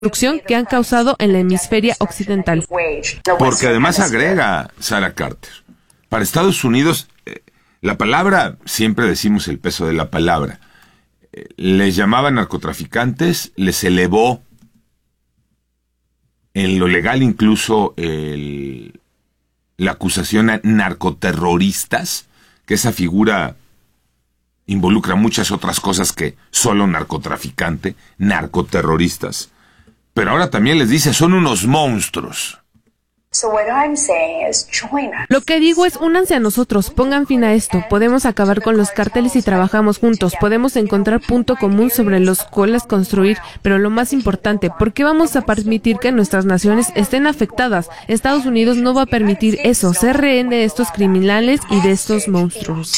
destrucción que han causado en la hemisferia occidental. Porque además agrega Sarah Carter, para Estados Unidos, la palabra, siempre decimos el peso de la palabra, les llamaban narcotraficantes, les elevó en lo legal incluso la acusación a narcoterroristas, que esa figura involucra muchas otras cosas que solo narcotraficante, narcoterroristas. Pero ahora también les dice, son unos monstruos. Lo que digo es, únanse a nosotros, pongan fin a esto. Podemos acabar con los cárteles si trabajamos juntos. Podemos encontrar punto común sobre los cuales construir. Pero lo más importante, ¿por qué vamos a permitir que nuestras naciones estén afectadas? Estados Unidos no va a permitir eso, ser rehén de estos criminales y de estos monstruos.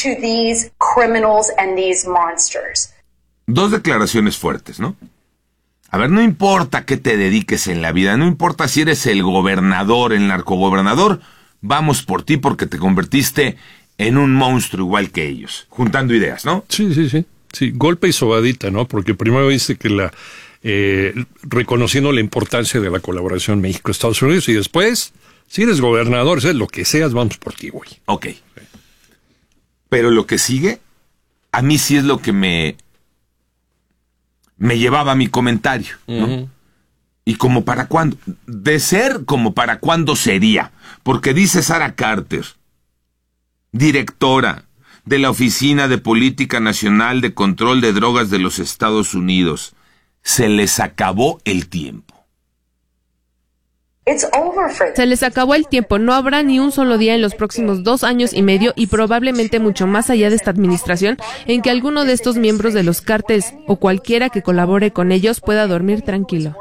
Dos declaraciones fuertes, ¿no? A ver, no importa qué te dediques en la vida, no importa si eres el gobernador, el narcogobernador, vamos por ti porque te convertiste en un monstruo igual que ellos, juntando ideas, ¿no? Sí, golpe y sobadita, ¿no? Porque primero dice que reconociendo la importancia de la colaboración México-Estados Unidos y después, si eres gobernador, si eres lo que seas, vamos por ti, güey. Ok. Pero lo que sigue, a mí sí es lo que me llevaba a mi comentario, ¿no? Uh-huh. ¿Y como para cuándo? De ser, como para cuándo sería. Porque dice Sarah Carter, directora de la Oficina de Política Nacional de Control de Drogas de los Estados Unidos, se les acabó el tiempo. Se les acabó el tiempo, no habrá ni un solo día en los próximos 2 años y medio y probablemente mucho más allá de esta administración en que alguno de estos miembros de los cárteles o cualquiera que colabore con ellos pueda dormir tranquilo.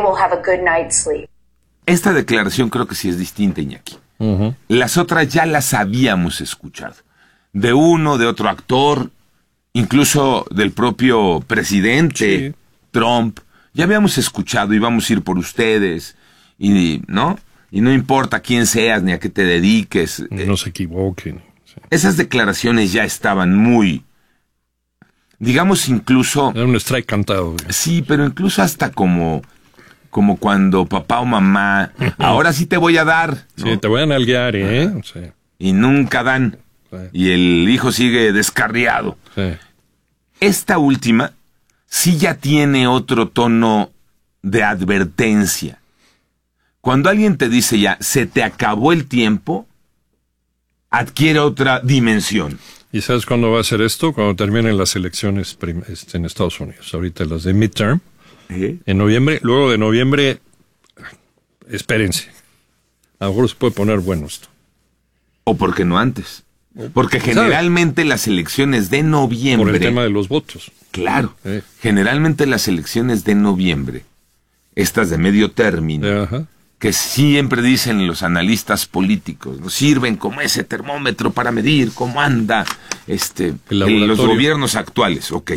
Esta declaración creo que sí es distinta, Iñaki. Uh-huh. Las otras ya las habíamos escuchado. De uno, de otro actor, incluso del propio presidente Trump. Ya habíamos escuchado, íbamos a ir por ustedes. Y no importa quién seas ni a qué te dediques. No se equivoquen. Sí. Esas declaraciones ya estaban muy, digamos, incluso... Era un strike cantado. Sí, pero incluso hasta como cuando papá o mamá, ahora sí te voy a dar, ¿no? Sí, te voy a nalguear, ¿eh? Sí. Y nunca dan. Sí. Y el hijo sigue descarriado. Sí. Esta última sí ya tiene otro tono de advertencia. Cuando alguien te dice ya, se te acabó el tiempo, adquiere otra dimensión. ¿Y sabes cuándo va a ser esto? Cuando terminen las elecciones en Estados Unidos. Ahorita las de midterm, en noviembre. Luego de noviembre, espérense. A lo mejor se puede poner bueno esto. ¿O por qué no antes? Porque generalmente las elecciones de noviembre... Por el tema de los votos. Claro. Generalmente las elecciones de noviembre, estas de medio término... Ajá. Que siempre dicen los analistas políticos, nos sirven como ese termómetro para medir cómo anda los gobiernos actuales. Ok.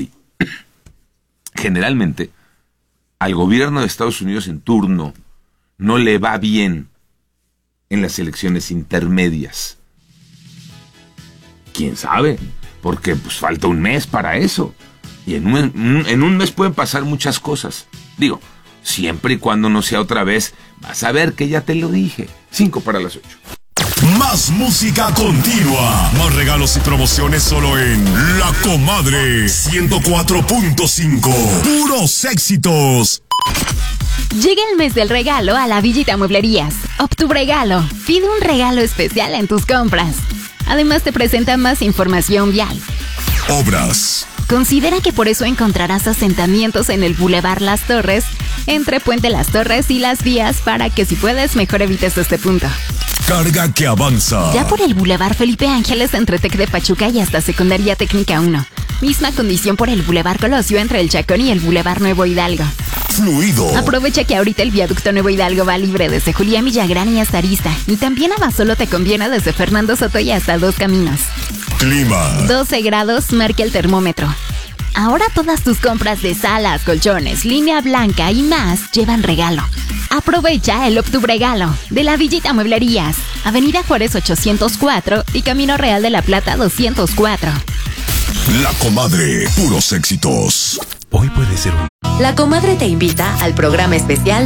Generalmente, al gobierno de Estados Unidos en turno no le va bien en las elecciones intermedias. ¿Quién sabe? Porque pues falta un mes para eso. Y en un mes pueden pasar muchas cosas. Digo, siempre y cuando no sea otra vez, vas a ver que ya te lo dije. 5 para las 8. Más música continua. Más regalos y promociones solo en La Comadre 104.5. Puros éxitos. Llega el mes del regalo a la Villita Mueblerías. OpTuRegalo. Pide un regalo especial en tus compras. Además te presenta más información vial. Obras. Considera que por eso encontrarás asentamientos en el Boulevard Las Torres, entre Puente Las Torres y Las Vías, para que si puedes mejor evites este punto. Carga que avanza. Ya por el Boulevard Felipe Ángeles entre Tec de Pachuca y hasta Secundaria Técnica 1. Misma condición por el Boulevard Colosio entre el Chacón y el Boulevard Nuevo Hidalgo. Fluido. Aprovecha que ahorita el viaducto Nuevo Hidalgo va libre desde Julián Villagrán y hasta Arista. Y también a Basolo te conviene desde Fernando Soto y hasta Dos Caminos. Clima. 12 grados marca el termómetro. Ahora todas tus compras de salas, colchones, línea blanca y más llevan regalo. Aprovecha el OpTuRegalo de la Villita Mueblerías, Avenida Juárez 804 y Camino Real de la Plata 204. La Comadre, puros éxitos. Hoy puede ser un... La Comadre te invita al programa especial